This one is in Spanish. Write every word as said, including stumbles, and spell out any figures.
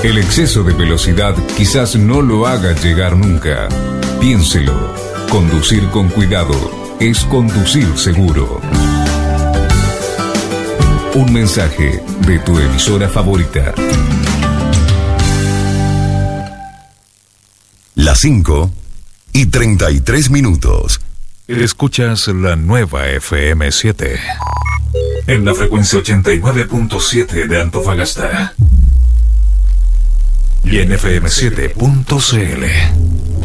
El exceso de velocidad quizás no lo haga llegar nunca. Piénselo. Conducir con cuidado es conducir seguro. Un mensaje de tu emisora favorita. Las cinco y treinta y tres minutos. Escuchas la nueva F M siete. En la frecuencia ochenta y nueve punto siete de Antofagasta. Y en F M siete punto C L.